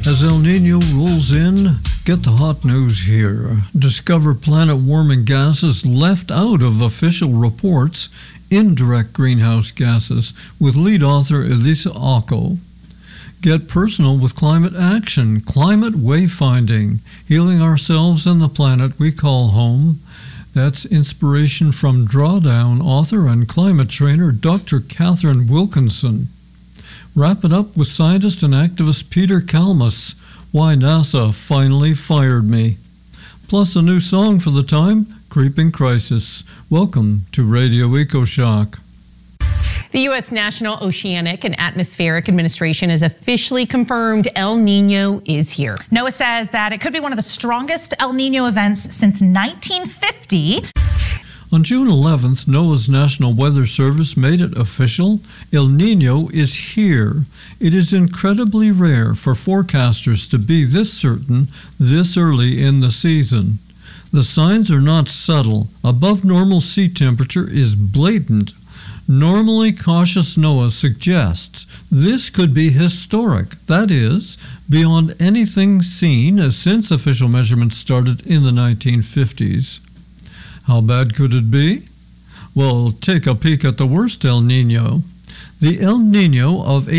As El Nino rolls in, get the hot news here. Discover planet-warming gases left out of official reports, indirect greenhouse gases, with lead author Elisa Occo. Get personal with climate action, climate wayfinding, healing ourselves and the planet we call home. That's inspiration from Drawdown author and climate trainer Dr. Catherine Wilkinson. Wrap it up with scientist and activist Peter Kalmus, Why NASA Finally Fired Me. Plus a new song for the time, Creeping Crisis. Welcome to Radio EcoShock. The U.S. National Oceanic and Atmospheric Administration has officially confirmed El Nino is here. NOAA says that it could be one of the strongest El Nino events since 1950. On June 11th, NOAA's National Weather Service made it official. El Nino is here. It is incredibly rare for forecasters to be this certain this early in the season. The signs are not subtle. Above normal sea temperature is blatant. Normally cautious NOAA suggests this could be historic, that is, beyond anything seen since official measurements started in the 1950s. How bad could it be? Well, take a peek at the worst El Nino. The El Nino of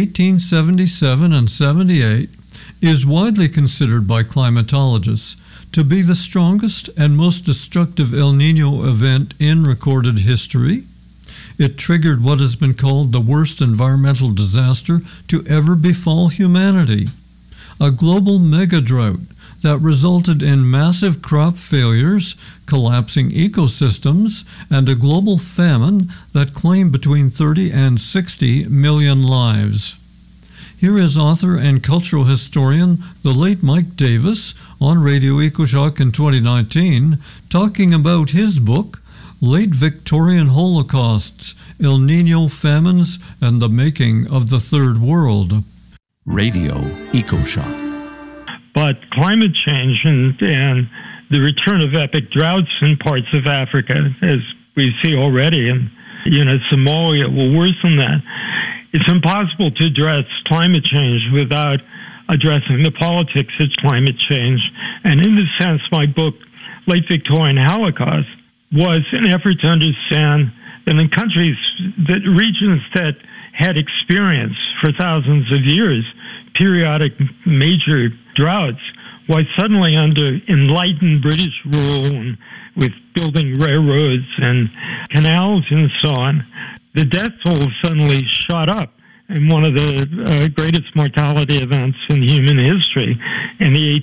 1877 and 78 is widely considered by climatologists to be the strongest and most destructive El Nino event in recorded history. It triggered what has been called the worst environmental disaster to ever befall humanity, a global mega-drought that resulted in massive crop failures, collapsing ecosystems, and a global famine that claimed between 30 and 60 million lives. Here is author and cultural historian, the late Mike Davis, on Radio EcoShock in 2019, talking about his book, Late Victorian Holocausts, El Nino Famines, and the Making of the Third World. Radio EcoShock. But climate change and the return of epic droughts in parts of Africa, as we see already, and Somalia will worsen that. It's impossible to address climate change without addressing the politics of climate change. And in this sense, my book, Late Victorian Holocaust, was an effort to understand that in countries, that regions that had experienced for thousands of years periodic major droughts, why suddenly under enlightened British rule and with building railroads and canals and so on, the death toll suddenly shot up in one of the greatest mortality events in human history in the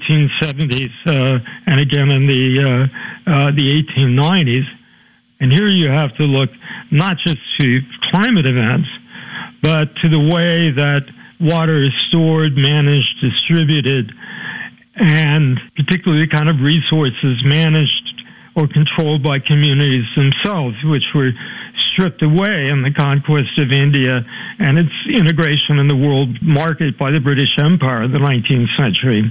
1870s and again in the 1890s. And here you have to look not just to climate events, but to the way that water is stored, managed, distributed, and particularly the kind of resources managed or controlled by communities themselves, which were stripped away in the conquest of India and its integration in the world market by the British Empire in the 19th century.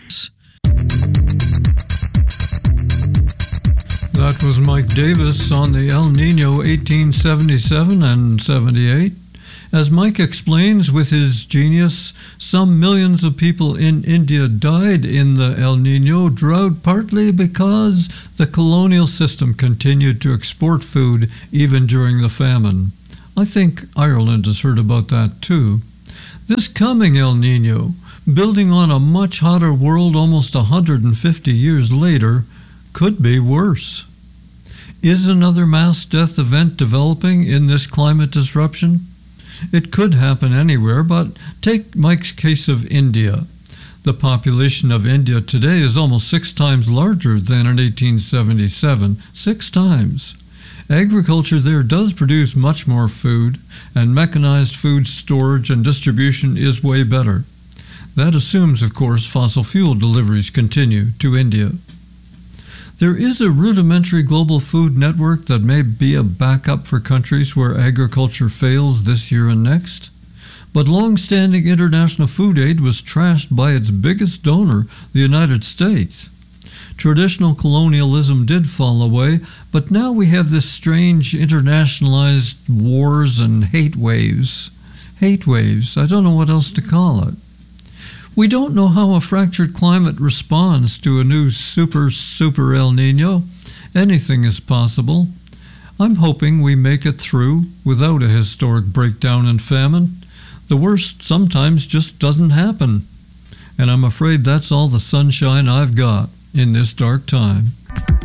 That was Mike Davis on the El Nino 1877 and 78. As Mike explains with his genius, some millions of people in India died in the El Nino drought partly because the colonial system continued to export food even during the famine. I think Ireland has heard about that too. This coming El Nino, building on a much hotter world almost 150 years later, could be worse. Is another mass death event developing in this climate disruption? It could happen anywhere, but take Mike's case of India. The population of India today is almost 6 times larger than in 1877, 6 times. Agriculture there does produce much more food, and mechanized food storage and distribution is way better. That assumes, of course, fossil fuel deliveries continue to India. There is a rudimentary global food network that may be a backup for countries where agriculture fails this year and next. But long-standing international food aid was trashed by its biggest donor, the United States. Traditional colonialism did fall away, but now we have this strange internationalized wars and hate waves. Hate waves, I don't know what else to call it. We don't know how a fractured climate responds to a new super El Nino. Anything is possible. I'm hoping we make it through without a historic breakdown and famine. The worst sometimes just doesn't happen. And I'm afraid that's all the sunshine I've got in this dark time.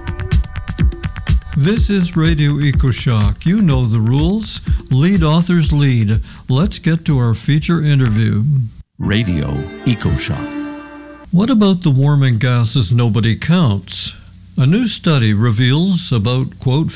This is Radio EcoShock. You know the rules. Lead authors lead. Let's get to our feature interview. Radio EcoShock. What about the warming gases nobody counts? A new study reveals about, quote,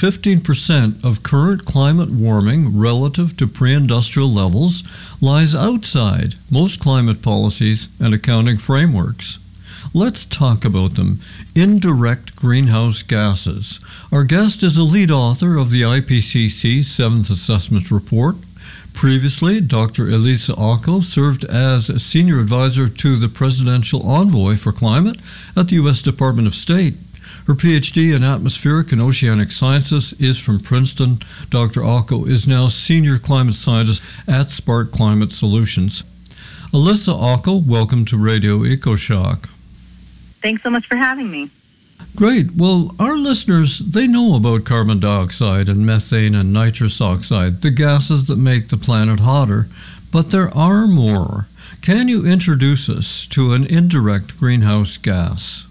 15% of current climate warming relative to pre-industrial levels lies outside most climate policies and accounting frameworks. Let's talk about them. Indirect greenhouse gases. Our guest is a lead author of the IPCC 7th Assessment Report. Previously, Dr. Elisa Ocko served as a senior advisor to the Presidential Envoy for Climate at the U.S. Department of State. Her PhD in Atmospheric and Oceanic Sciences is from Princeton. Dr. Ocko is now Senior Climate Scientist at Spark Climate Solutions. Elisa Ocko, welcome to Radio EcoShock. Thanks so much for having me. Great. Well, our listeners, they know about carbon dioxide and methane and nitrous oxide, the gases that make the planet hotter, but there are more. Can you introduce us to an indirect greenhouse gas?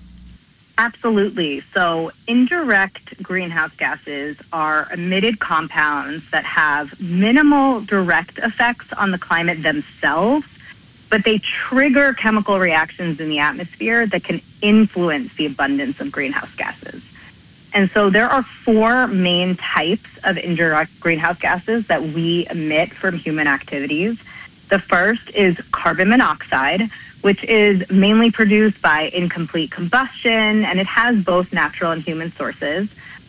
Absolutely. So indirect greenhouse gases are emitted compounds that have minimal direct effects on the climate themselves, but they trigger chemical reactions in the atmosphere that can influence the abundance of greenhouse gases. And so there are four main types of indirect greenhouse gases that we emit from human activities. The first is carbon monoxide, which is mainly produced by incomplete combustion, and it has both natural and human sources.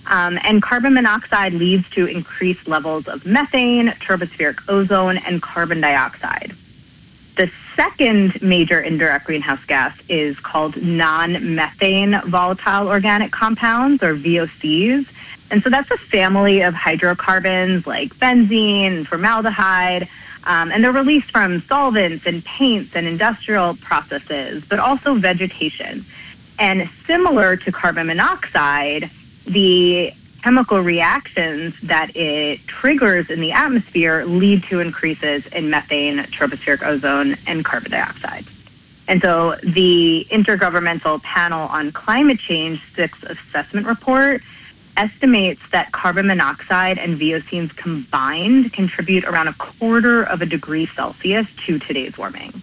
And carbon monoxide leads to increased levels of methane, tropospheric ozone, and carbon dioxide. The second major indirect greenhouse gas is called non-methane volatile organic compounds, or VOCs. And so that's a family of hydrocarbons like benzene and formaldehyde, and they're released from solvents and paints and industrial processes, but also vegetation. And similar to carbon monoxide, the chemical reactions that it triggers in the atmosphere lead to increases in methane, tropospheric ozone, and carbon dioxide. And so the Intergovernmental Panel on Climate Change 6th Assessment Report estimates that carbon monoxide and VOCs combined contribute around 1/4 degree Celsius to today's warming.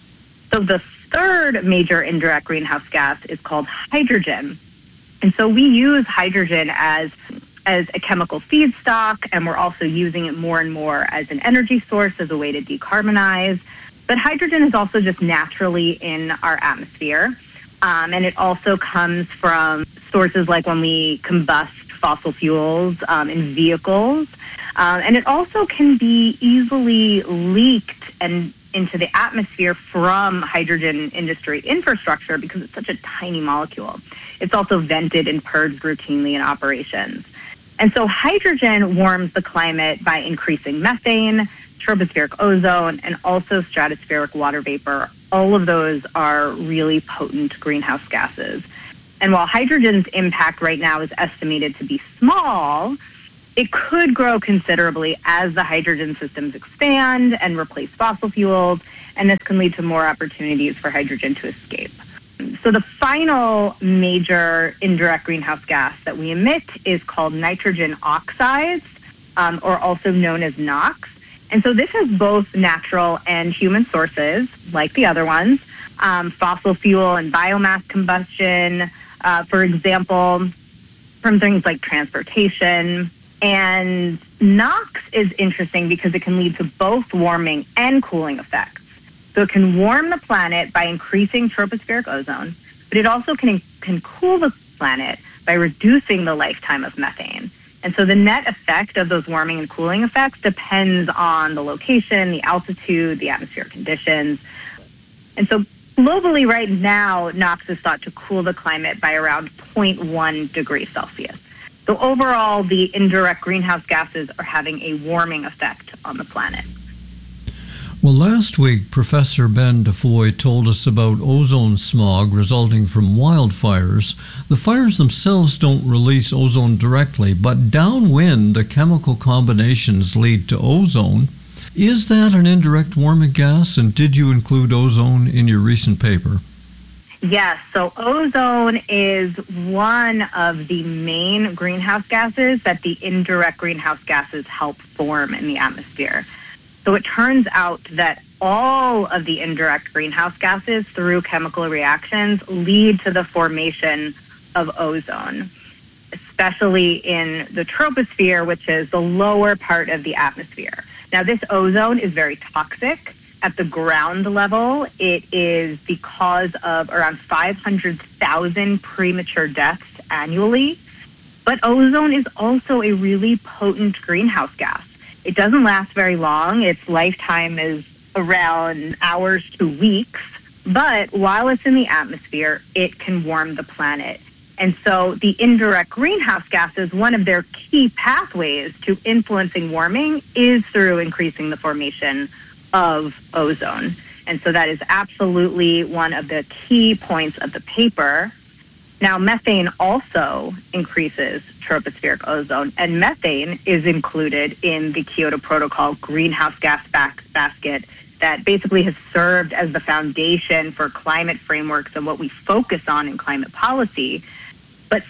So the third major indirect greenhouse gas is called hydrogen. And so we use hydrogen as a chemical feedstock, and we're also using it more and more as an energy source, as a way to decarbonize. But hydrogen is also just naturally in our atmosphere. And it also comes from sources like when we combust fossil fuels in vehicles. And it also can be easily leaked and into the atmosphere from hydrogen industry infrastructure because it's such a tiny molecule. It's also vented and purged routinely in operations. And so hydrogen warms the climate by increasing methane, tropospheric ozone, and also stratospheric water vapor. All of those are really potent greenhouse gases. And while hydrogen's impact right now is estimated to be small, it could grow considerably as the hydrogen systems expand and replace fossil fuels, and this can lead to more opportunities for hydrogen to escape. So the final major indirect greenhouse gas that we emit is called nitrogen oxides, or also known as NOx. And so this has both natural and human sources, like the other ones, fossil fuel and biomass combustion, for example, from things like transportation. And NOx is interesting because it can lead to both warming and cooling effects. So it can warm the planet by increasing tropospheric ozone, but it also can cool the planet by reducing the lifetime of methane. And so the net effect of those warming and cooling effects depends on the location, the altitude, the atmospheric conditions. And so globally right now, NOx is thought to cool the climate by around 0.1 degrees Celsius. So overall, the indirect greenhouse gases are having a warming effect on the planet. Well, last week, Professor Ben DeFoy told us about ozone smog resulting from wildfires. The fires themselves don't release ozone directly, but downwind, the chemical combinations lead to ozone. Is that an indirect warming gas, and did you include ozone in your recent paper? Yes, so ozone is one of the main greenhouse gases that the indirect greenhouse gases help form in the atmosphere. So it turns out that all of the indirect greenhouse gases through chemical reactions lead to the formation of ozone, especially in the troposphere, which is the lower part of the atmosphere. Now, this ozone is very toxic. At the ground level, it is the cause of around 500,000 premature deaths annually. But ozone is also a really potent greenhouse gas. It doesn't last very long. Its lifetime is around hours to weeks. But while it's in the atmosphere, it can warm the planet. And so the indirect greenhouse gases, one of their key pathways to influencing warming is through increasing the formation of ozone. And so that is absolutely one of the key points of the paper. Now, methane also increases tropospheric ozone, and methane is included in the Kyoto Protocol greenhouse gas basket that basically has served as the foundation for climate frameworks and what we focus on in climate policy. But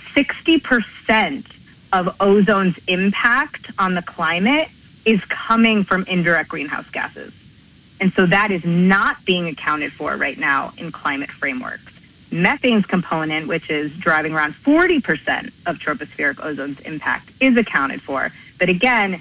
60% of ozone's impact on the climate is coming from indirect greenhouse gases. And so that is not being accounted for right now in climate frameworks. Methane's component, which is driving around 40% of tropospheric ozone's impact, is accounted for. But again,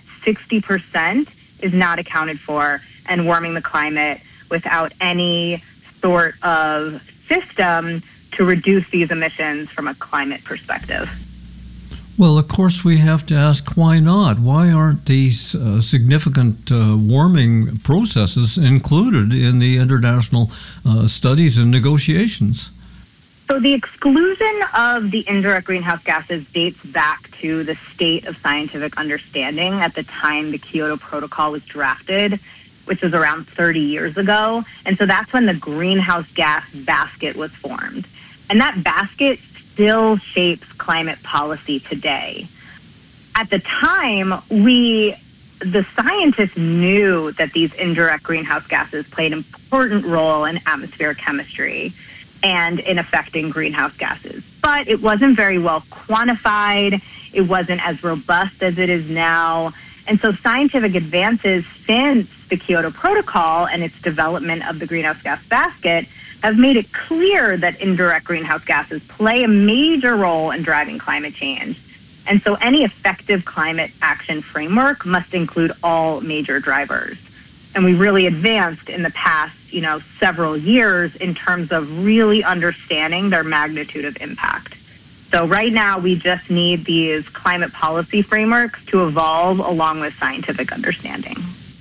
60% is not accounted for and warming the climate without any sort of system to reduce these emissions from a climate perspective. Well, of course, we have to ask why not? Why aren't these significant warming processes included in the international studies and negotiations? So the exclusion of the indirect greenhouse gases dates back to the state of scientific understanding at the time the Kyoto Protocol was drafted, which was around 30 years ago. And so that's when the greenhouse gas basket was formed. And that basket still shapes climate policy today. At the time, the scientists knew that these indirect greenhouse gases played an important role in atmospheric chemistry and in affecting greenhouse gases. But it wasn't very well quantified. It wasn't as robust as it is now. And so scientific advances since the Kyoto Protocol and its development of the greenhouse gas basket have made it clear that indirect greenhouse gases play a major role in driving climate change. And so any effective climate action framework must include all major drivers. And we really advanced in the past, several years in terms of really understanding their magnitude of impact. So right now, we just need these climate policy frameworks to evolve along with scientific understanding.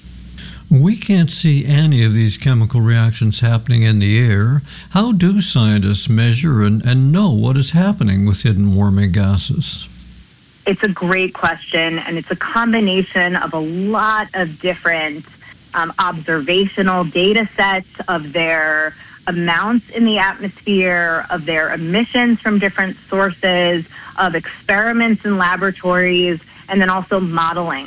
We can't see any of these chemical reactions happening in the air. How do scientists measure and know what is happening with hidden warming gases? It's a great question, and it's a combination of a lot of different observational data sets of their amounts in the atmosphere, of their emissions from different sources, of experiments in laboratories, and then also modeling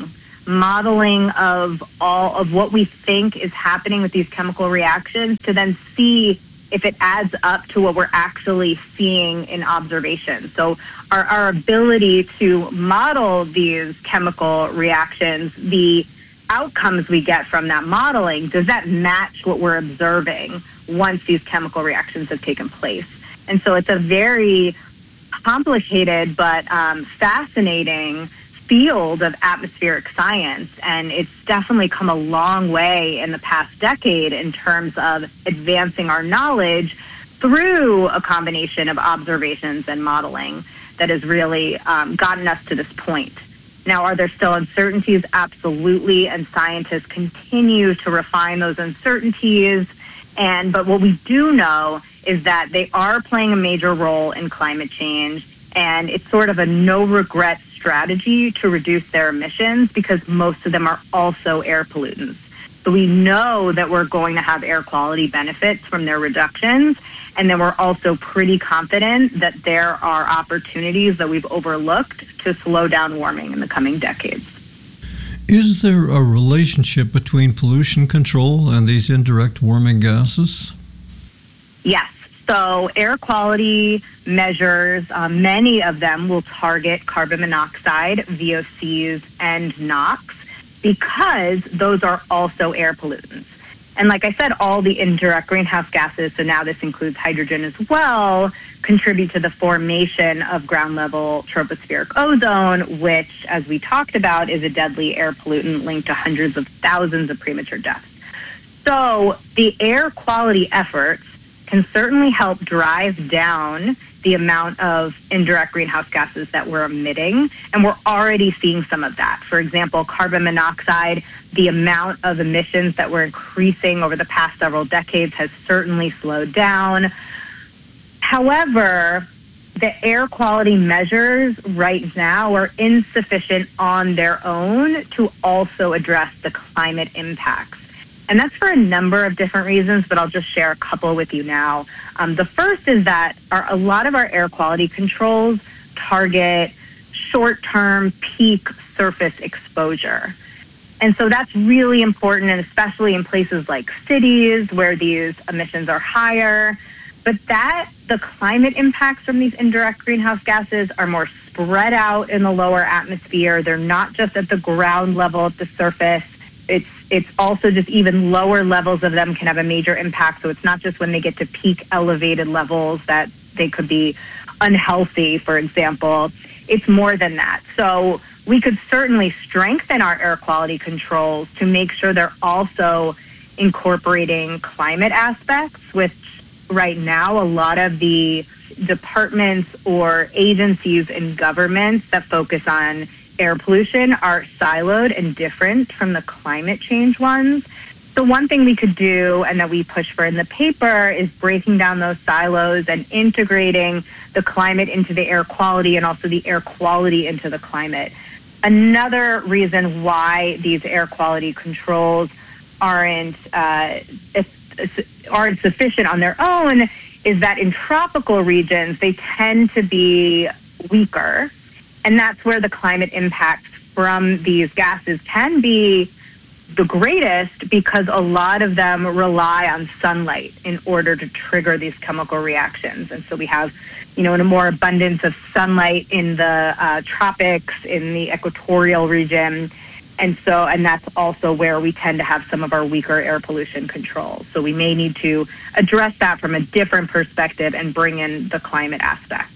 of all of what we think is happening with these chemical reactions to then see if it adds up to what we're actually seeing in observation. So our ability to model these chemical reactions, the outcomes we get from that modeling, does that match what we're observing once these chemical reactions have taken place? And so it's a very complicated but fascinating field of atmospheric science, and it's definitely come a long way in the past decade in terms of advancing our knowledge through a combination of observations and modeling that has really gotten us to this point. Now, are there still uncertainties? Absolutely, and scientists continue to refine those uncertainties. But what we do know is that they are playing a major role in climate change, and it's sort of a no-regret strategy to reduce their emissions because most of them are also air pollutants. So we know that we're going to have air quality benefits from their reductions. And then we're also pretty confident that there are opportunities that we've overlooked to slow down warming in the coming decades. Is there a relationship between pollution control and these indirect warming gases? Yes. So air quality measures, many of them will target carbon monoxide, VOCs, and NOx because those are also air pollutants. And like I said, all the indirect greenhouse gases, so now this includes hydrogen as well, contribute to the formation of ground-level tropospheric ozone, which, as we talked about, is a deadly air pollutant linked to hundreds of thousands of premature deaths. So the air quality efforts can certainly help drive down the amount of indirect greenhouse gases that we're emitting, and we're already seeing some of that. For example, carbon monoxide, the amount of emissions that we're increasing over the past several decades has certainly slowed down. However, the air quality measures right now are insufficient on their own to also address the climate impacts. And that's for a number of different reasons, but I'll just share a couple with you now. The first is that a lot of our air quality controls target short-term peak surface exposure. And so that's really important, and especially in places like cities where these emissions are higher. But the climate impacts from these indirect greenhouse gases are more spread out in the lower atmosphere. They're not just at the ground level at the surface. It's also just even lower levels of them can have a major impact. So it's not just when they get to peak elevated levels that they could be unhealthy, for example. It's more than that. So we could certainly strengthen our air quality controls to make sure they're also incorporating climate aspects, which right now a lot of the departments or agencies in governments that focus on air pollution are siloed and different from the climate change ones. So one thing we could do and that we push for in the paper is breaking down those silos and integrating the climate into the air quality and also the air quality into the climate. Another reason why these air quality controls aren't sufficient on their own is that in tropical regions, they tend to be weaker. And that's where the climate impacts from these gases can be the greatest because a lot of them rely on sunlight in order to trigger these chemical reactions. And so we have, a more abundance of sunlight in the tropics, in the equatorial region. And that's also where we tend to have some of our weaker air pollution controls. So we may need to address that from a different perspective and bring in the climate aspect.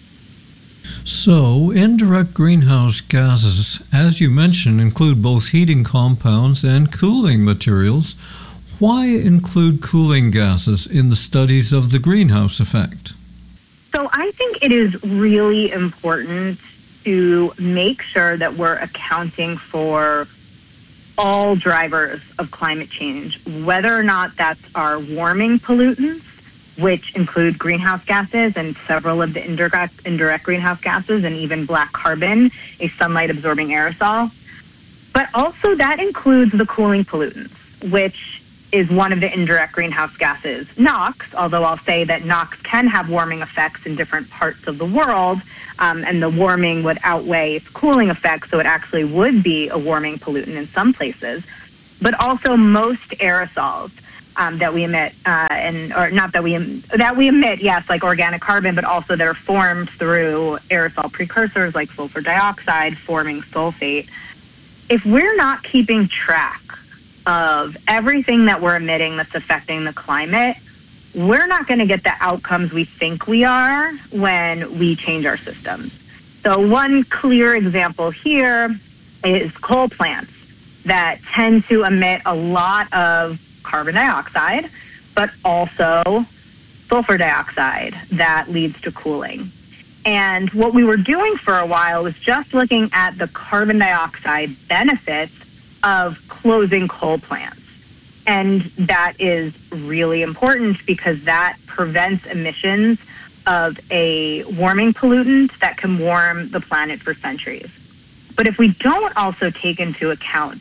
So, indirect greenhouse gases, as you mentioned, include both heating compounds and cooling materials. Why include cooling gases in the studies of the greenhouse effect? So I think it is really important to make sure that we're accounting for all drivers of climate change, whether or not that's our warming pollutants, which include greenhouse gases and several of the indirect greenhouse gases and even black carbon, a sunlight-absorbing aerosol. But also that includes the cooling pollutants, which is one of the indirect greenhouse gases, NOx, although I'll say that NOx can have warming effects in different parts of the world, and the warming would outweigh its cooling effects, so it actually would be a warming pollutant in some places. But also most aerosols that we emit, that we emit, yes, like organic carbon, but also that are formed through aerosol precursors like sulfur dioxide forming sulfate. If we're not keeping track of everything that we're emitting that's affecting the climate, we're not going to get the outcomes we think we are when we change our systems. So one clear example here is coal plants that tend to emit a lot of carbon dioxide, but also sulfur dioxide that leads to cooling. And what we were doing for a while was just looking at the carbon dioxide benefits of closing coal plants. And that is really important because that prevents emissions of a warming pollutant that can warm the planet for centuries. But if we don't also take into account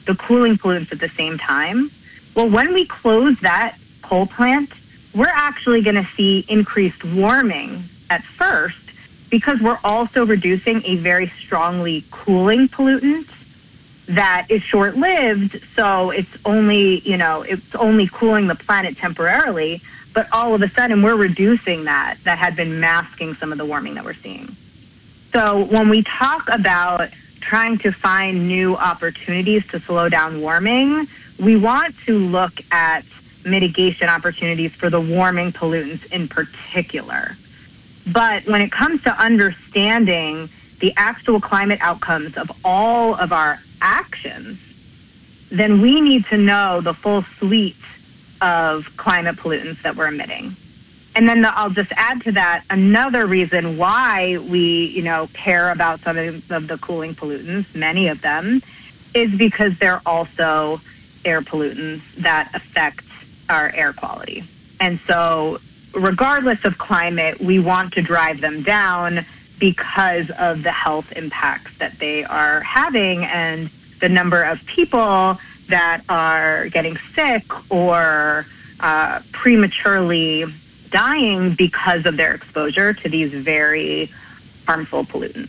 the cooling pollutants at the same time. Well, when we close that coal plant, we're actually going to see increased warming at first because we're also reducing a very strongly cooling pollutant that is short-lived. So it's only cooling the planet temporarily, but all of a sudden we're reducing that had been masking some of the warming that we're seeing. So when we talk about trying to find new opportunities to slow down warming, we want to look at mitigation opportunities for the warming pollutants in particular. But when it comes to understanding the actual climate outcomes of all of our actions, then we need to know the full suite of climate pollutants that we're emitting. And then I'll just add to that another reason why we, care about some of the cooling pollutants, many of them, is because they're also air pollutants that affect our air quality. And so regardless of climate, we want to drive them down because of the health impacts that they are having and the number of people that are getting sick or prematurely dying because of their exposure to these very harmful pollutants.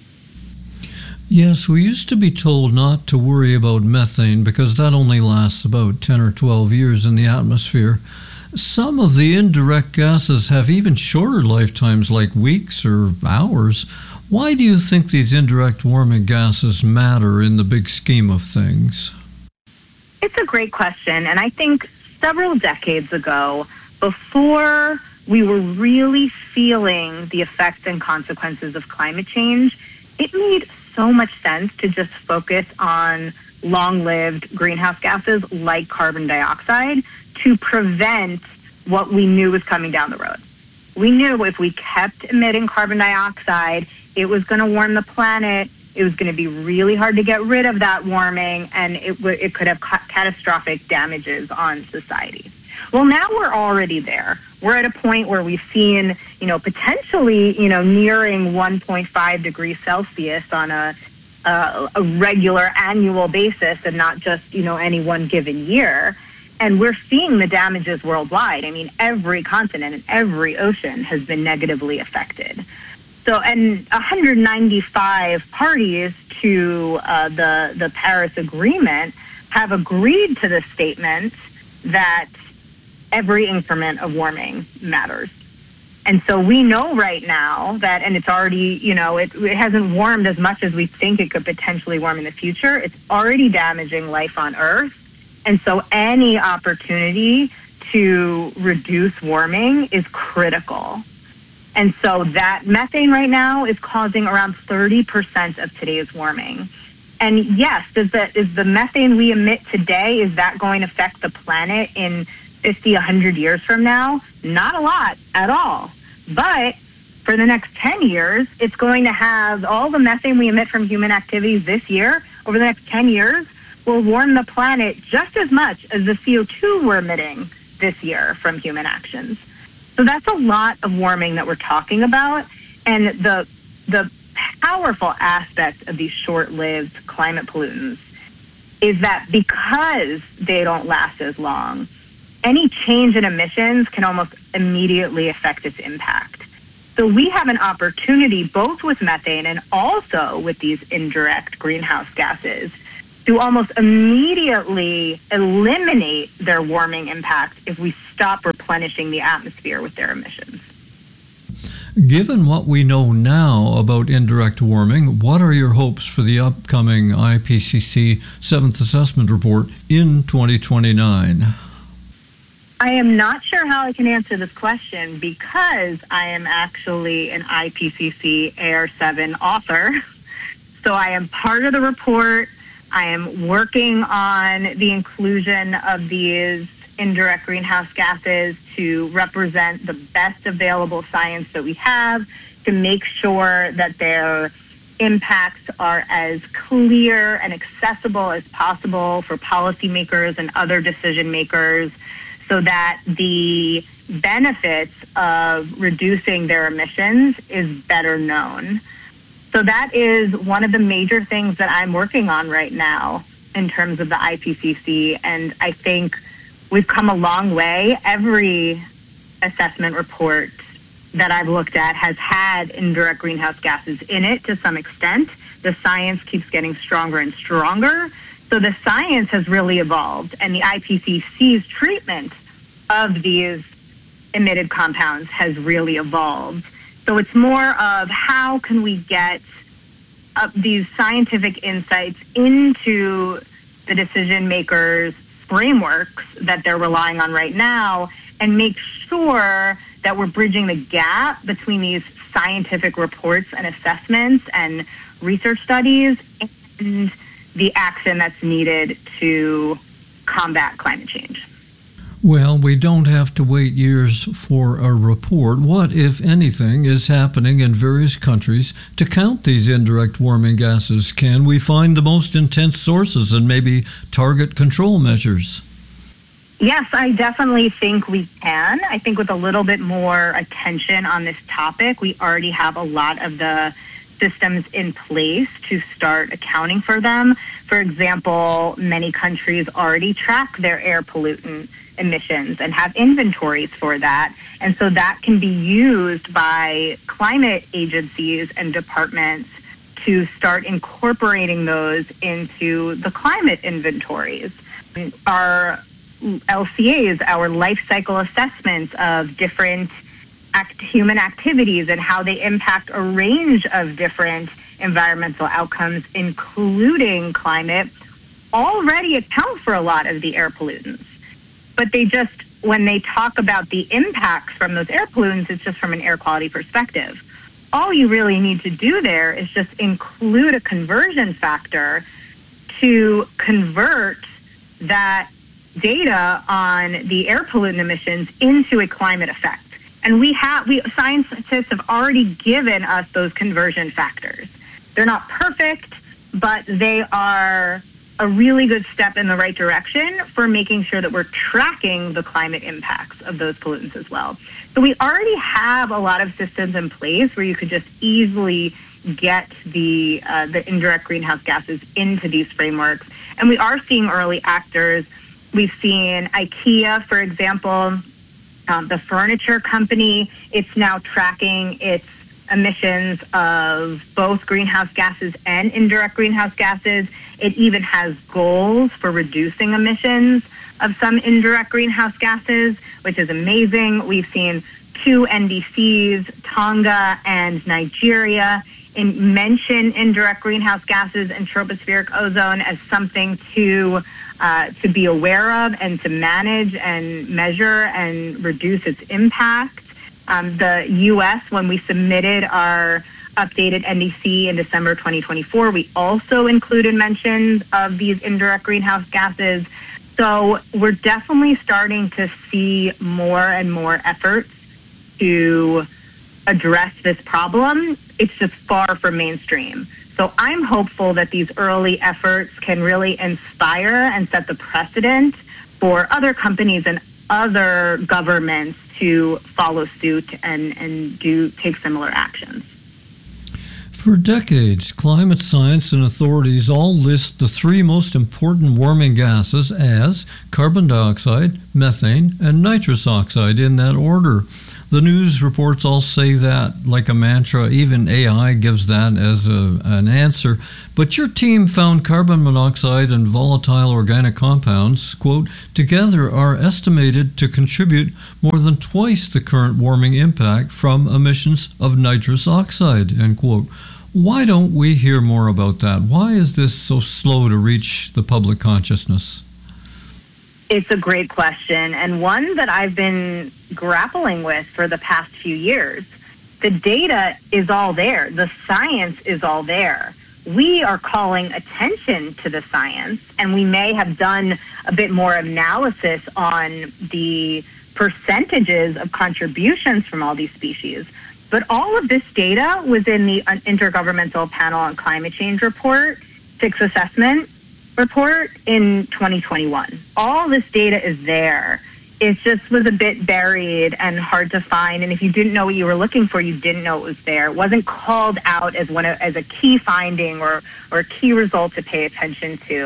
Yes, we used to be told not to worry about methane because that only lasts about 10 or 12 years in the atmosphere. Some of the indirect gases have even shorter lifetimes, like weeks or hours. Why do you think these indirect warming gases matter in the big scheme of things? It's a great question, and I think several decades ago, before we were really feeling the effects and consequences of climate change, it made so much sense to just focus on long-lived greenhouse gases like carbon dioxide to prevent what we knew was coming down the road. We knew if we kept emitting carbon dioxide, it was going to warm the planet. It was going to be really hard to get rid of that warming, and it could have catastrophic damages on society. Well, now we're already there. We're at a point where we've seen, potentially, nearing 1.5 degrees Celsius on a regular annual basis and not just, any one given year. And we're seeing the damages worldwide. I mean, every continent and every ocean has been negatively affected. So, and 195 parties to the Paris Agreement have agreed to the statement that every increment of warming matters. And so we know right now that, and it's already, it hasn't warmed as much as we think it could potentially warm in the future. It's already damaging life on Earth. And so any opportunity to reduce warming is critical. And so that methane right now is causing around 30% of today's warming. And yes, is the methane we emit today, is that going to affect the planet in 50, 100 years from now? Not a lot at all. But for the next 10 years, it's going to have all the methane we emit from human activities this year, over the next 10 years, will warm the planet just as much as the CO2 we're emitting this year from human actions. So that's a lot of warming that we're talking about. And the powerful aspect of these short-lived climate pollutants is that because they don't last as long, any change in emissions can almost immediately affect its impact. So we have an opportunity both with methane and also with these indirect greenhouse gases to almost immediately eliminate their warming impact if we stop replenishing the atmosphere with their emissions. Given what we know now about indirect warming, what are your hopes for the upcoming IPCC 7th Assessment Report in 2029? I am not sure how I can answer this question because I am actually an IPCC AR7 author. So I am part of the report. I am working on the inclusion of these indirect greenhouse gases to represent the best available science that we have to make sure that their impacts are as clear and accessible as possible for policymakers and other decision makers so that the benefits of reducing their emissions is better known. So that is one of the major things that I'm working on right now. in terms of the IPCC, and I think we've come a long way. Every assessment report that I've looked at has had indirect greenhouse gases in it to some extent. The science keeps getting stronger and stronger. So the science has really evolved, and the IPCC's treatment of these emitted compounds has really evolved. So it's more of how can we get these scientific insights into the decision makers' frameworks that they're relying on right now, and make sure that we're bridging the gap between these scientific reports and assessments and research studies and the action that's needed to combat climate change. Well, we don't have to wait years for a report. What, if anything, is happening in various countries to count these indirect warming gases? Can we find the most intense sources and maybe target control measures? Yes, I definitely think we can. I think with a little bit more attention on this topic, we already have a lot of the systems in place to start accounting for them. For example, many countries already track their air pollutant emissions and have inventories for that. And so that can be used by climate agencies and departments to start incorporating those into the climate inventories. Our LCAs, our life cycle assessments of different human activities and how they impact a range of different environmental outcomes, including climate, already account for a lot of the air pollutants. But they just, when they talk about the impacts from those air pollutants, it's just from an air quality perspective. All you really need to do there is just include a conversion factor to convert that data on the air pollutant emissions into a climate effect. And scientists have already given us those conversion factors. They're not perfect, but they are a really good step in the right direction for making sure that we're tracking the climate impacts of those pollutants as well. So we already have a lot of systems in place where you could just easily get the indirect greenhouse gases into these frameworks. And we are seeing early actors. We've seen IKEA, for example, the furniture company. It's now tracking its emissions of both greenhouse gases and indirect greenhouse gases. It even has goals for reducing emissions of some indirect greenhouse gases, which is amazing. We've seen 2 NDCs, Tonga and Nigeria, mention indirect greenhouse gases and tropospheric ozone as something to be aware of and to manage and measure and reduce its impact. The U.S., when we submitted our updated NDC in December 2024, we also included mentions of these indirect greenhouse gases. So we're definitely starting to see more and more efforts to address this problem. It's just far from mainstream. So I'm hopeful that these early efforts can really inspire and set the precedent for other companies and other governments to follow suit and take similar actions. For decades, climate science and authorities all list the 3 most important warming gases as carbon dioxide, methane, and nitrous oxide in that order. The news reports all say that like a mantra. Even AI gives that as an answer. But your team found carbon monoxide and volatile organic compounds, quote, together are estimated to contribute more than twice the current warming impact from emissions of nitrous oxide, end quote. Why don't we hear more about that? Why is this so slow to reach the public consciousness? It's a great question, and one that I've been grappling with for the past few years. The data is all there. The science is all there. We are calling attention to the science, and we may have done a bit more analysis on the percentages of contributions from all these species. But all of this data was in the Intergovernmental Panel on Climate Change report, 6 assessment report in 2021. All this data is there. It just was a bit buried and hard to find. And if you didn't know what you were looking for, you didn't know it was there. It wasn't called out as a key finding or a key result to pay attention to.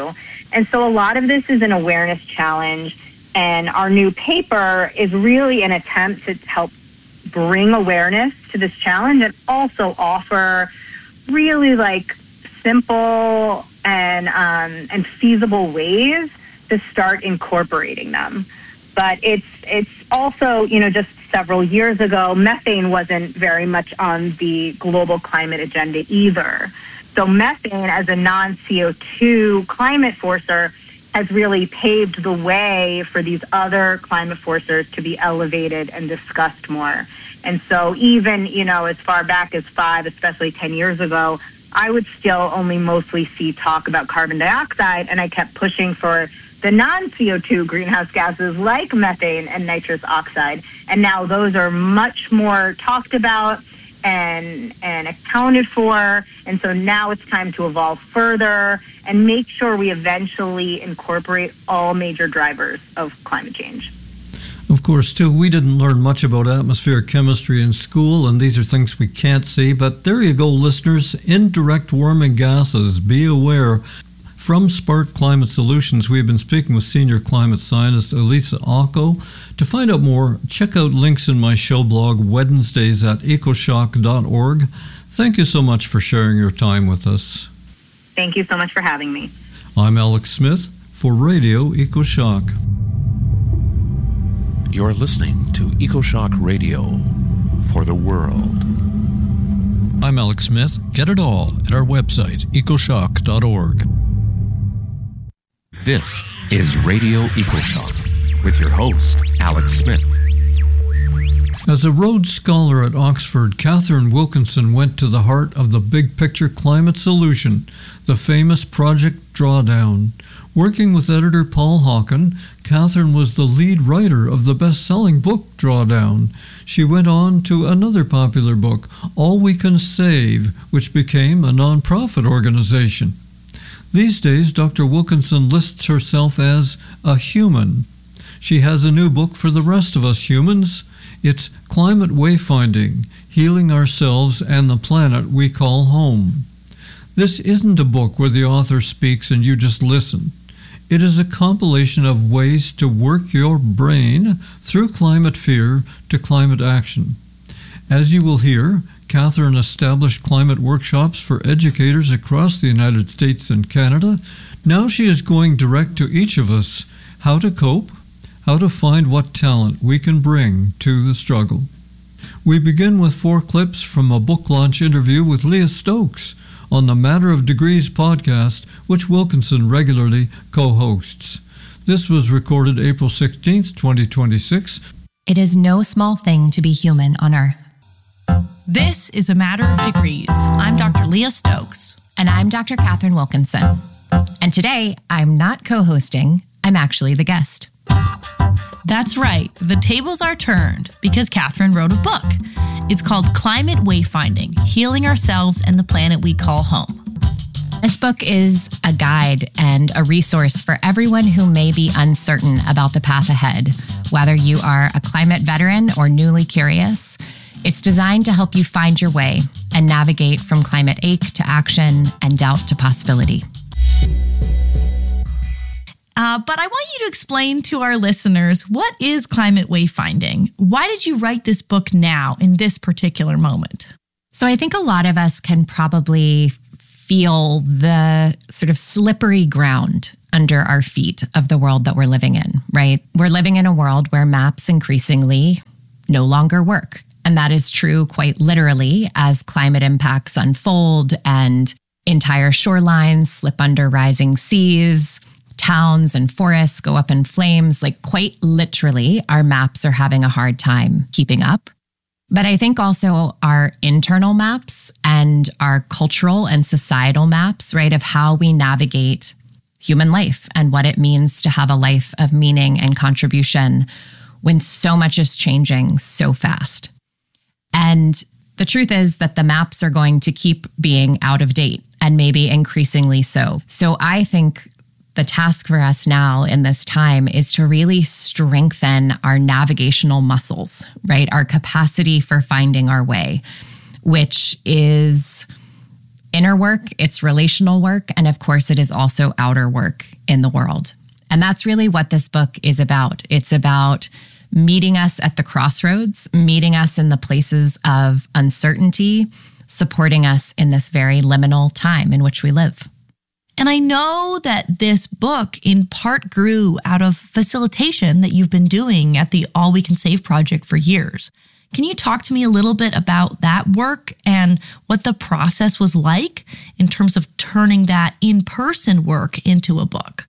And so a lot of this is an awareness challenge. And our new paper is really an attempt to help bring awareness to this challenge and also offer really like simple and feasible ways to start incorporating them. But it's also, just several years ago, methane wasn't very much on the global climate agenda either. So methane as a non-CO2 climate forcer has really paved the way for these other climate forcers to be elevated and discussed more. And so even, as far back as 5, especially 10 years ago, I would still only mostly see talk about carbon dioxide, and I kept pushing for the non-CO2 greenhouse gases like methane and nitrous oxide. And now those are much more talked about and accounted for. And so now it's time to evolve further and make sure we eventually incorporate all major drivers of climate change. Of course, too, we didn't learn much about atmospheric chemistry in school, and these are things we can't see. But there you go, listeners. Indirect warming gases, be aware. From Spark Climate Solutions, we've been speaking with senior climate scientist Elisa Ocko. To find out more, check out links in my show blog, Wednesdays at ecoshock.org. Thank you so much for sharing your time with us. Thank you so much for having me. I'm Alex Smith for Radio EcoShock. You're listening to EcoShock Radio for the world. I'm Alex Smith. Get it all at our website, ecoshock.org. This is Radio EcoShock with your host, Alex Smith. As a Rhodes Scholar at Oxford, Catherine Wilkinson went to the heart of the big picture climate solution, the famous Project Drawdown. Working with editor Paul Hawken, Catherine was the lead writer of the best-selling book Drawdown. She went on to another popular book, All We Can Save, which became a nonprofit organization. These days, Dr. Wilkinson lists herself as a human. She has a new book for the rest of us humans. It's Climate Wayfinding, Healing Ourselves and the Planet We Call Home. This isn't a book where the author speaks and you just listen. It is a compilation of ways to work your brain through climate fear to climate action. As you will hear, Catherine established climate workshops for educators across the United States and Canada. Now she is going direct to each of us how to cope, how to find what talent we can bring to the struggle. We begin with 4 clips from a book launch interview with Leah Stokes on the Matter of Degrees podcast, which Wilkinson regularly co-hosts. This was recorded April 16th, 2026. It is no small thing to be human on Earth. This is A Matter of Degrees. I'm Dr. Leah Stokes. And I'm Dr. Catherine Wilkinson. And today, I'm not co-hosting, I'm actually the guest. That's right. The tables are turned because Catherine wrote a book. It's called Climate Wayfinding, Healing Ourselves and the Planet We Call Home. This book is a guide and a resource for everyone who may be uncertain about the path ahead, whether you are a climate veteran or newly curious. It's designed to help you find your way and navigate from climate ache to action and doubt to possibility. But I want you to explain to our listeners, what is climate wayfinding? Why did you write this book now in this particular moment? So I think a lot of us can probably feel the sort of slippery ground under our feet of the world that we're living in, right? We're living in a world where maps increasingly no longer work. And that is true quite literally as climate impacts unfold and entire shorelines slip under rising seas. Towns and forests go up in flames. Like quite literally, our maps are having a hard time keeping up. But I think also our internal maps and our cultural and societal maps, right, of how we navigate human life and what it means to have a life of meaning and contribution when so much is changing so fast. And the truth is that the maps are going to keep being out of date and maybe increasingly so. So I think the task for us now in this time is to really strengthen our navigational muscles, right? Our capacity for finding our way, which is inner work, it's relational work, and of course, it is also outer work in the world. And that's really what this book is about. It's about meeting us at the crossroads, meeting us in the places of uncertainty, supporting us in this very liminal time in which we live. And I know that this book in part grew out of facilitation that you've been doing at the All We Can Save Project for years. Can you talk to me a little bit about that work and what the process was like in terms of turning that in-person work into a book?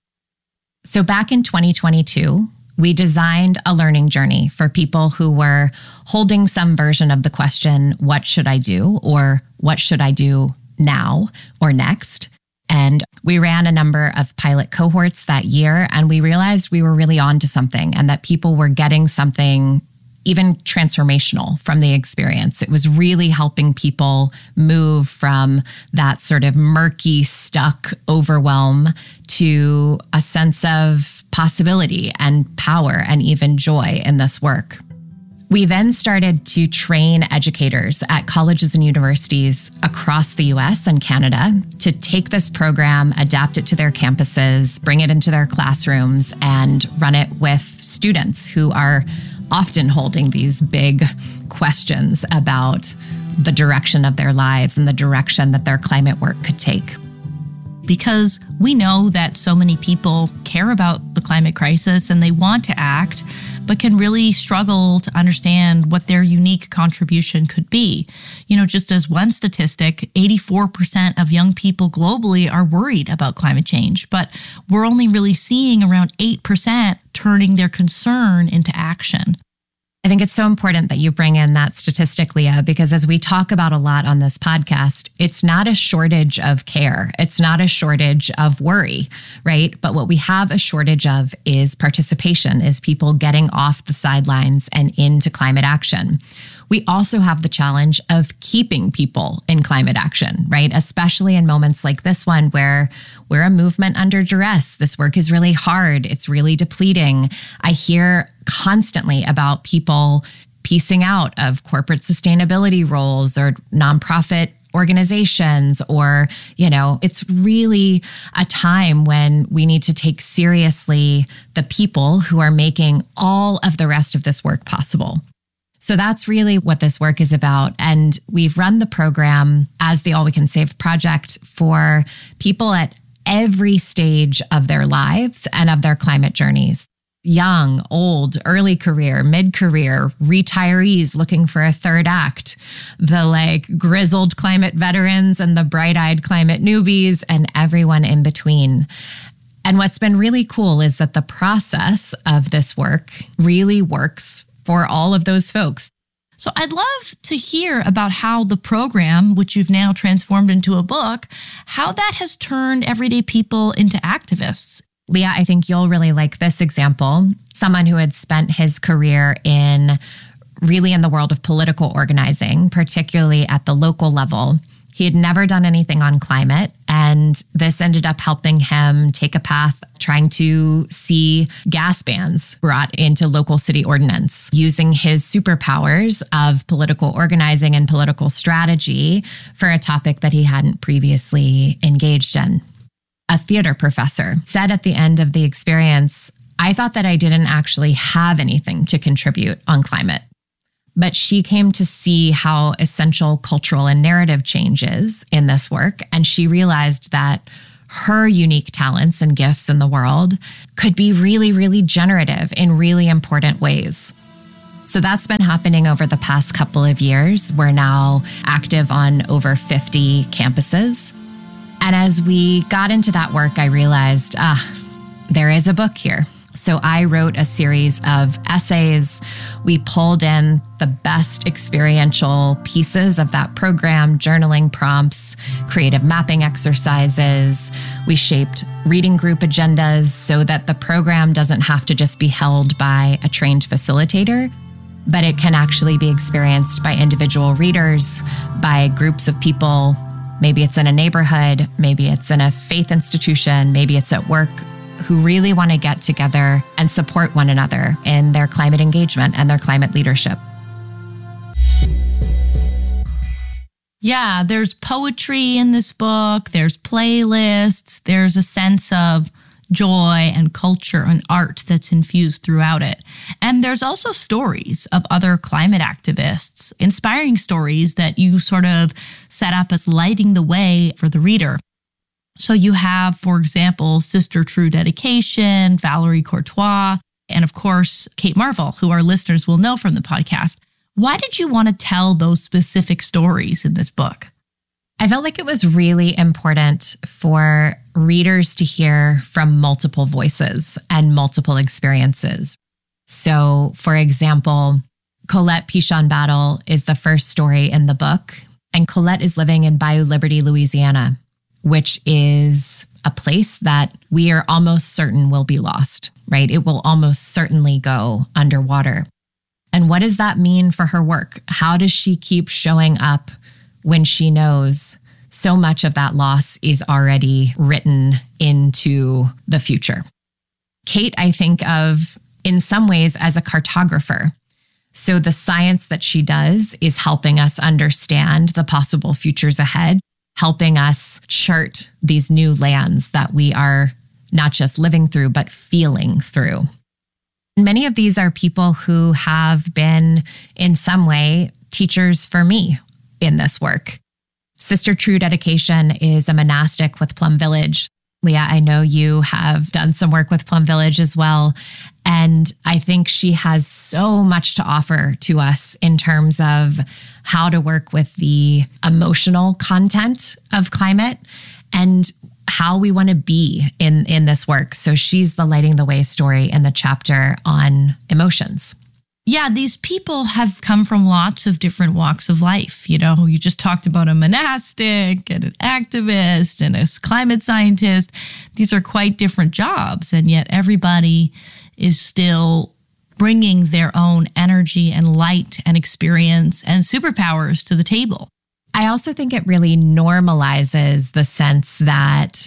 So back in 2022, we designed a learning journey for people who were holding some version of the question, what should I do? Or what should I do now or next? And we ran a number of pilot cohorts that year, and we realized we were really onto something and that people were getting something even transformational from the experience. It was really helping people move from that sort of murky, stuck overwhelm to a sense of possibility and power and even joy in this work. We then started to train educators at colleges and universities across the US and Canada to take this program, adapt it to their campuses, bring it into their classrooms, and run it with students who are often holding these big questions about the direction of their lives and the direction that their climate work could take. Because we know that so many people care about the climate crisis and they want to act, but can really struggle to understand what their unique contribution could be. You know, just as one statistic, 84% of young people globally are worried about climate change, but we're only really seeing around 8% turning their concern into action. I think it's so important that you bring in that statistic, Leah, because as we talk about a lot on this podcast, it's not a shortage of care. It's not a shortage of worry, right? But what we have a shortage of is participation, is people getting off the sidelines and into climate action. We also have the challenge of keeping people in climate action, right? Especially in moments like this one where we're a movement under duress. This work is really hard. It's really depleting. I hear constantly about people piecing out of corporate sustainability roles or nonprofit organizations, or, you know, it's really a time when we need to take seriously the people who are making all of the rest of this work possible. So that's really what this work is about. And we've run the program as the All We Can Save Project for people at every stage of their lives and of their climate journeys. Young, old, early career, mid-career, retirees looking for a third act, the grizzled climate veterans and the bright-eyed climate newbies, and everyone in between. And what's been really cool is that the process of this work really works for all of those folks. So I'd love to hear about how the program, which you've now transformed into a book, how that has turned everyday people into activists. Leah, I think you'll really like this example. Someone who had spent his career in the world of political organizing, particularly at the local level. He had never done anything on climate, and this ended up helping him take a path trying to see gas bans brought into local city ordinance, using his superpowers of political organizing and political strategy for a topic that he hadn't previously engaged in. A theater professor said at the end of the experience, "I thought that I didn't actually have anything to contribute on climate." But she came to see how essential cultural and narrative change is in this work. And she realized that her unique talents and gifts in the world could be really, really generative in really important ways. So that's been happening over the past couple of years. We're now active on over 50 campuses. And as we got into that work, I realized, there is a book here. So I wrote a series of essays. We pulled in the best experiential pieces of that program, journaling prompts, creative mapping exercises. We shaped reading group agendas so that the program doesn't have to just be held by a trained facilitator, but it can actually be experienced by individual readers, by groups of people. Maybe it's in a neighborhood, maybe it's in a faith institution, maybe it's at work, who really want to get together and support one another in their climate engagement and their climate leadership. Yeah, there's poetry in this book, there's playlists, there's a sense of joy and culture and art that's infused throughout it. And there's also stories of other climate activists, inspiring stories that you sort of set up as lighting the way for the reader. So you have, for example, Sister True Dedication, Valerie Courtois, and of course, Kate Marvel, who our listeners will know from the podcast. Why did you want to tell those specific stories in this book? I felt like it was really important for readers to hear from multiple voices and multiple experiences. So, for example, Colette Pichon Battle is the first story in the book, and Colette is living in Bayou Liberty, Louisiana, which is a place that we are almost certain will be lost, right? It will almost certainly go underwater. And what does that mean for her work? How does she keep showing up when she knows so much of that loss is already written into the future? Kate, I think of in some ways as a cartographer. So the science that she does is helping us understand the possible futures ahead, helping us chart these new lands that we are not just living through, but feeling through. Many of these are people who have been, in some way, teachers for me in this work. Sister True Dedication is a monastic with Plum Village. Leah, I know you have done some work with Plum Village as well. And I think she has so much to offer to us in terms of how to work with the emotional content of climate and how we want to be in this work. So she's the Lighting the Way story in the chapter on emotions. Yeah, these people have come from lots of different walks of life. You know, you just talked about a monastic and an activist and a climate scientist. These are quite different jobs, and yet everybody is still bringing their own energy and light and experience and superpowers to the table. I also think it really normalizes the sense that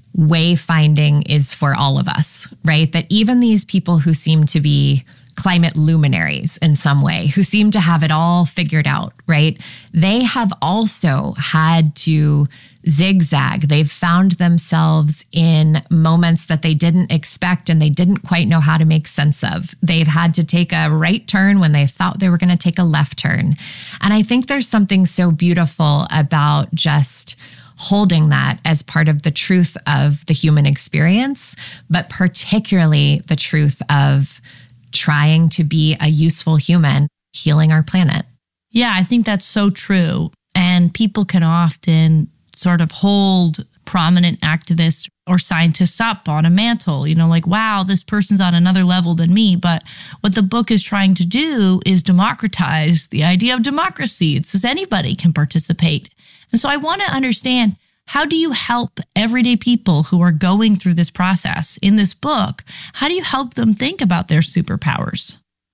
wayfinding is for all of us, right? That even these people who seem to be climate luminaries in some way, who seem to have it all figured out, right? They have also had to zigzag. They've found themselves in moments that they didn't expect and they didn't quite know how to make sense of. They've had to take a right turn when they thought they were going to take a left turn. And I think there's something so beautiful about just holding that as part of the truth of the human experience, but particularly the truth of trying to be a useful human, healing our planet. Yeah, I think that's so true. And people can often sort of hold prominent activists or scientists up on a mantle, you know, like, wow, this person's on another level than me. But what the book is trying to do is democratize the idea of democracy. It says anybody can participate. And so I want to understand, how do you help everyday people who are going through this process in this book? How do you help them think about their superpowers?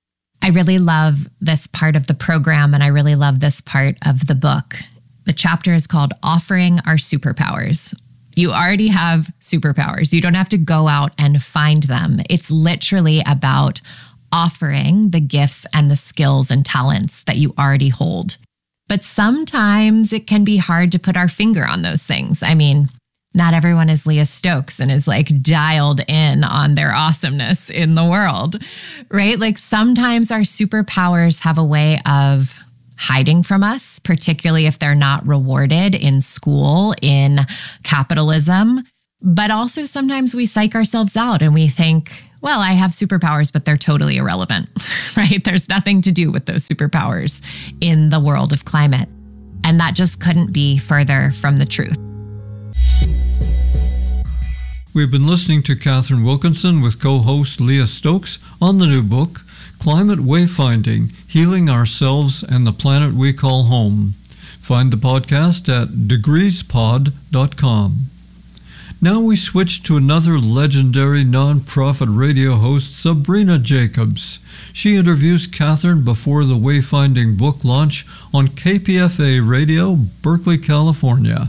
I really love this part of the program, and I really love this part of the book. The chapter is called Offering Our Superpowers. You already have superpowers. You don't have to go out and find them. It's literally about offering the gifts and the skills and talents that you already hold. But sometimes it can be hard to put our finger on those things. I mean, not everyone is Leah Stokes and is like dialed in on their awesomeness in the world, right? Like sometimes our superpowers have a way of hiding from us, particularly if they're not rewarded in school, in capitalism. But also sometimes we psych ourselves out and we think, well, I have superpowers, but they're totally irrelevant, right? There's nothing to do with those superpowers in the world of climate. And that just couldn't be further from the truth. We've been listening to Catherine Wilkinson with co-host Leah Stokes on the new book, Climate Wayfinding, Healing Ourselves and the Planet We Call Home. Find the podcast at degreespod.com. Now we switch to another legendary nonprofit radio host, Sabrina Jacobs. She interviews Catherine before the Wayfinding book launch on KPFA Radio, Berkeley, California.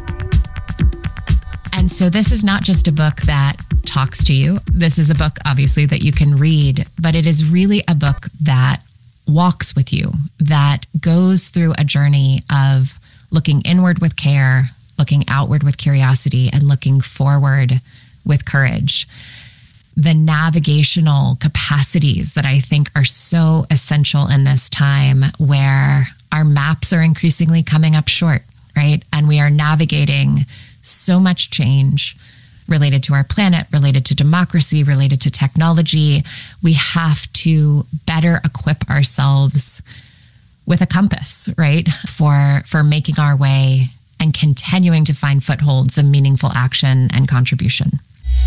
And so this is not just a book that talks to you. This is a book, obviously, that you can read, but it is really a book that walks with you, that goes through a journey of looking inward with care, looking outward with curiosity, and looking forward with courage. The navigational capacities that I think are so essential in this time where our maps are increasingly coming up short, right? And we are navigating so much change related to our planet, related to democracy, related to technology. We have to better equip ourselves with a compass, right? For making our way and continuing to find footholds of meaningful action and contribution.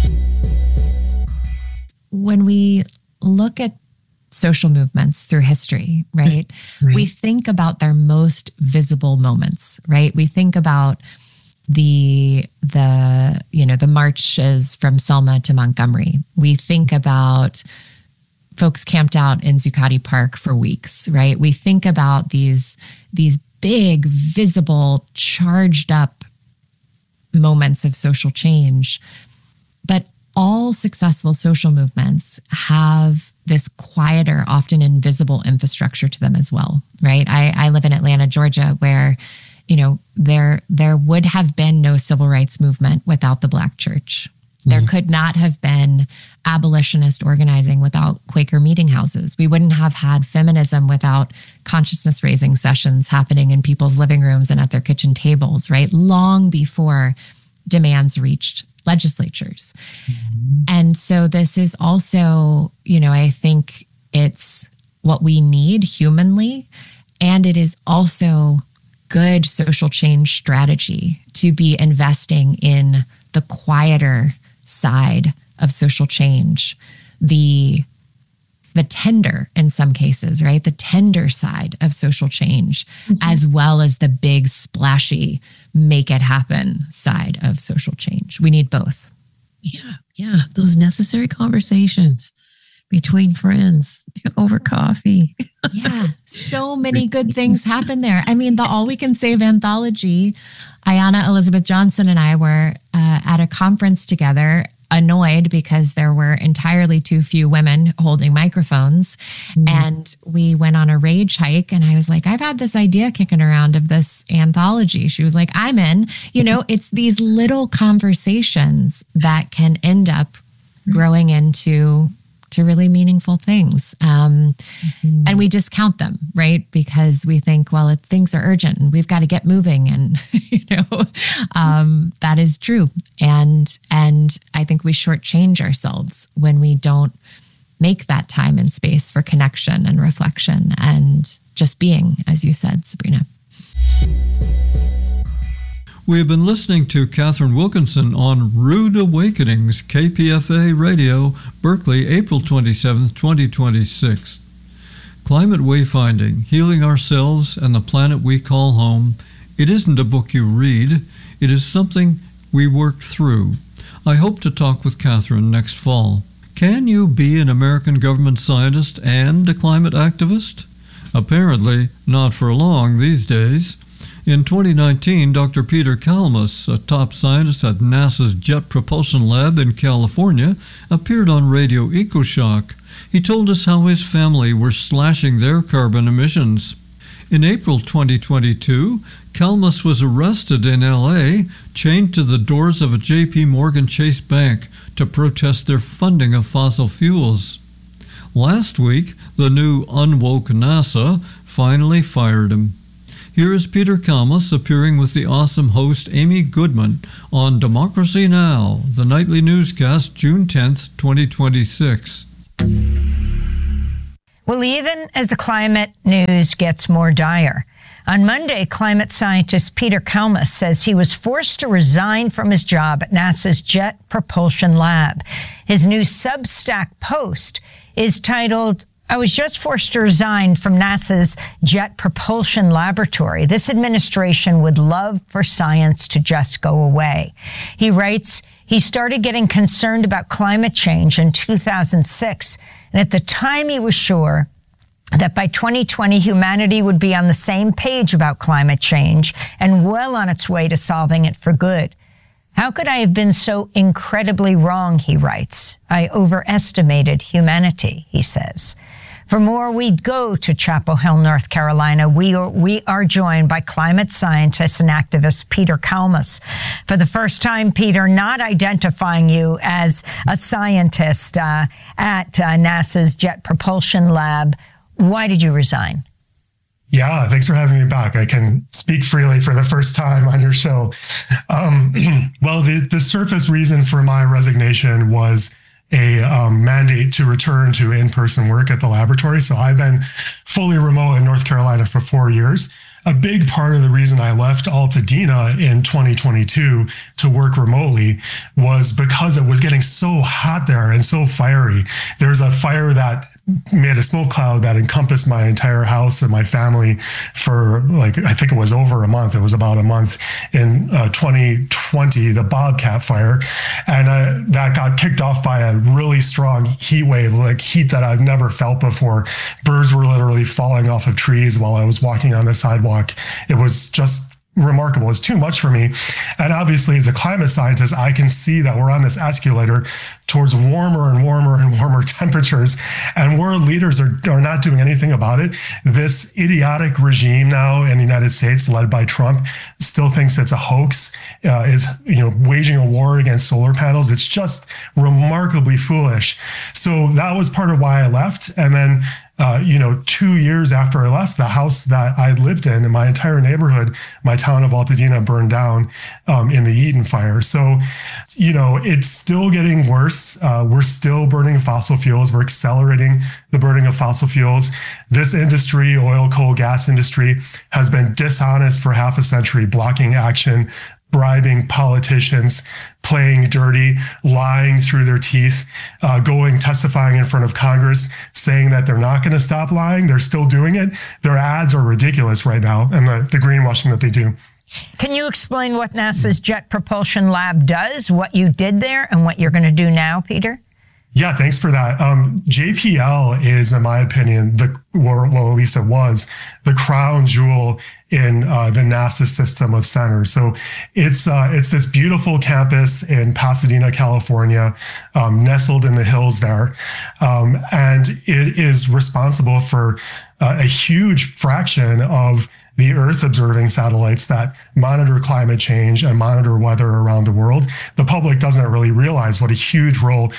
When we look at social movements through history, right? We think about their most visible moments, right? We think about the marches from Selma to Montgomery. We think about folks camped out in Zuccotti Park for weeks, right? We think about these big, visible, charged up moments of social change. But all successful social movements have this quieter, often invisible infrastructure to them as well, right? I live in Atlanta, Georgia, where, there would have been no civil rights movement without the Black church. There could not have been abolitionist organizing without Quaker meeting houses. We wouldn't have had feminism without consciousness raising sessions happening in people's living rooms and at their kitchen tables, right? Long before demands reached legislatures. And so this is also, I think it's what we need humanly. And it is also good social change strategy to be investing in the quieter side of social change, the tender, in some cases, right? The tender side of social change, as well as the big, splashy, make it happen side of social change. We need both. Yeah. Those necessary conversations between friends over coffee. Yeah. So many good things happen there. I mean, the All We Can Save anthology, Ayanna Elizabeth Johnson and I were at a conference together, annoyed because there were entirely too few women holding microphones. And we went on a rage hike and I was like, I've had this idea kicking around of this anthology. She was like, I'm in. It's these little conversations that can end up growing into really meaningful things. And we discount them, right? Because we think, well, things are urgent and we've got to get moving. And, that is true. And I think we shortchange ourselves when we don't make that time and space for connection and reflection and just being, as you said, Sabrina. We have been listening to Catherine Wilkinson on Rude Awakenings, KPFA Radio, Berkeley, April 27, 2026. Climate Wayfinding, Healing Ourselves and the Planet We Call Home. It isn't a book you read. It is something we work through. I hope to talk with Catherine next fall. Can you be an American government scientist and a climate activist? Apparently, not for long these days. In 2019, Dr. Peter Kalmus, a top scientist at NASA's Jet Propulsion Lab in California, appeared on Radio EcoShock. He told us how his family were slashing their carbon emissions. In April 2022, Kalmus was arrested in L.A., chained to the doors of a J.P. Morgan Chase bank to protest their funding of fossil fuels. Last week, the new unwoke NASA finally fired him. Here is Peter Kalmus appearing with the awesome host Amy Goodman on Democracy Now!, the nightly newscast, June 10th, 2026. Well, even as the climate news gets more dire, on Monday, climate scientist Peter Kalmus says he was forced to resign from his job at NASA's Jet Propulsion Lab. His new Substack post is titled, I was just forced to resign from NASA's Jet Propulsion Laboratory. This administration would love for science to just go away. He writes, he started getting concerned about climate change in 2006. And at the time, he was sure that by 2020, humanity would be on the same page about climate change and well on its way to solving it for good. How could I have been so incredibly wrong, he writes. I overestimated humanity, he says. For more, we go to Chapel Hill, North Carolina. We are joined by climate scientist and activist Peter Kalmus. For the first time, Peter, not identifying you as a scientist at NASA's Jet Propulsion Lab. Why did you resign? Yeah, thanks for having me back. I can speak freely for the first time on your show. Well, the surface reason for my resignation was a mandate to return to in-person work at the laboratory. So I've been fully remote in North Carolina for 4 years. A big part of the reason I left Altadena in 2022 to work remotely was because it was getting so hot there and so fiery. There's a fire that made a smoke cloud that encompassed my entire house and my family for I think it was over a month. It was about a month in 2020, the Bobcat fire. And that got kicked off by a really strong heat wave, heat that I've never felt before. Birds were literally falling off of trees while I was walking on the sidewalk. It was just remarkable. It's too much for me. And obviously, as a climate scientist, I can see that we're on this escalator towards warmer and warmer and warmer temperatures. And world leaders are not doing anything about it. This idiotic regime now in the United States, led by Trump, still thinks it's a hoax, is waging a war against solar panels. It's just remarkably foolish. So that was part of why I left. And then 2 years after I left, the house that I lived in my entire neighborhood, my town of Altadena, burned down in the Eaton fire. So, it's still getting worse. We're still burning fossil fuels. We're accelerating the burning of fossil fuels. This industry, oil, coal, gas industry, has been dishonest for half a century, blocking action, bribing politicians, playing dirty, lying through their teeth, testifying in front of Congress, saying that they're not going to stop lying. They're still doing it. Their ads are ridiculous right now, and the greenwashing that they do. Can you explain what NASA's Jet Propulsion Lab does, what you did there, and what you're going to do now, Peter? Yeah, thanks for that. JPL is, in my opinion, at least it was, the crown jewel in the NASA system of centers. So it's this beautiful campus in Pasadena, California, nestled in the hills there. And it is responsible for a huge fraction of the Earth observing satellites that monitor climate change and monitor weather around the world. The public doesn't really realize what a huge role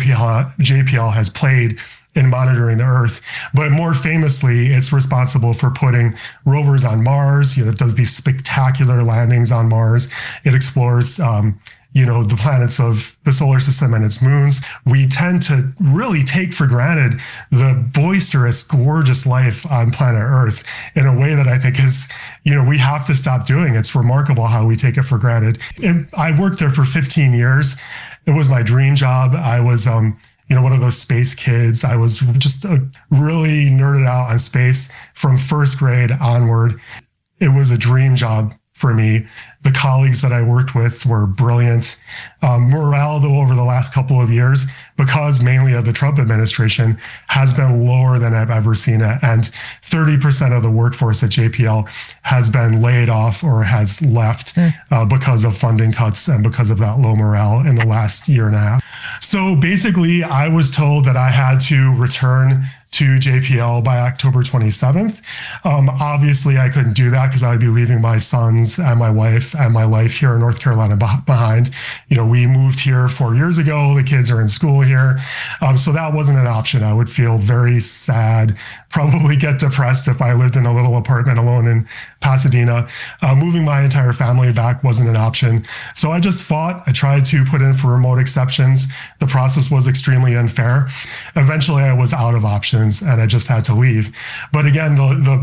JPL has played in monitoring the Earth. But more famously, it's responsible for putting rovers on Mars. It does these spectacular landings on Mars. It explores the planets of the solar system and its moons. We tend to really take for granted the boisterous, gorgeous life on planet Earth in a way that I think is, we have to stop doing. It's remarkable how we take it for granted. And I worked there for 15 years. It was my dream job. I was, one of those space kids. I was just really nerded out on space from first grade onward. It was a dream job for me. The colleagues that I worked with were brilliant. Morale, though, over the last couple of years, because mainly of the Trump administration, has been lower than I've ever seen it. And 30% of the workforce at JPL has been laid off or has left because of funding cuts and because of that low morale in the last year and a half. So basically, I was told that I had to return to JPL by October 27th. Obviously, I couldn't do that because I would be leaving my sons and my wife and my life here in North Carolina behind. We moved here 4 years ago. The kids are in school here. So that wasn't an option. I would feel very sad, probably get depressed if I lived in a little apartment alone in Pasadena. Moving my entire family back wasn't an option. So I just fought. I tried to put in for remote exceptions. The process was extremely unfair. Eventually, I was out of options and I just had to leave. But again, the